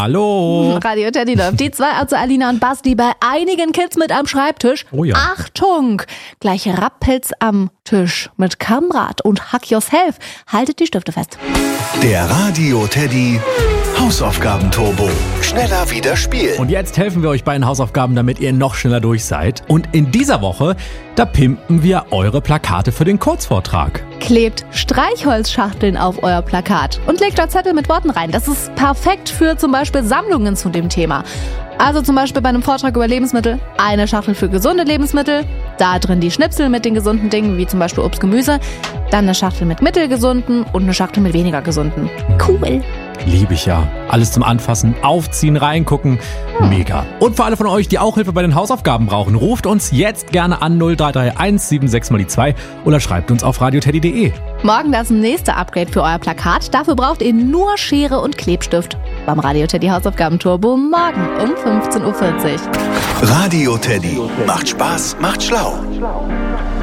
Hallo. Radio Teddy läuft. Die zwei, also Alina und Basti, bei einigen Kids mit am Schreibtisch. Oh ja. Achtung, gleich rappelt's am Tisch mit Kamrat und Hack Yourself. Haltet die Stifte fest. Der Radio Teddy Hausaufgaben-Turbo. Schneller wieder spielen. Und jetzt helfen wir euch bei den Hausaufgaben, damit ihr noch schneller durch seid. Und in dieser Woche, da pimpen wir eure Plakate für den Kurzvortrag. Klebt Streichholzschachteln auf euer Plakat und legt da Zettel mit Worten rein. Das ist perfekt für zum Beispiel Sammlungen zu dem Thema. Also zum Beispiel bei einem Vortrag über Lebensmittel, eine Schachtel für gesunde Lebensmittel, da drin die Schnipsel mit den gesunden Dingen, wie zum Beispiel Obst, Gemüse, dann eine Schachtel mit mittelgesunden und eine Schachtel mit weniger gesunden. Cool. Liebe ich ja. Alles zum Anfassen, aufziehen, reingucken. Mega. Und für alle von euch, die auch Hilfe bei den Hausaufgaben brauchen, ruft uns jetzt gerne an 0331 76 mal die 2 oder schreibt uns auf radioteddy.de. Morgen das nächste Upgrade für euer Plakat. Dafür braucht ihr nur Schere und Klebstift. Beim Radio Teddy Hausaufgaben Turbo morgen um 15.40 Uhr. Radio Teddy. Macht Spaß, macht schlau.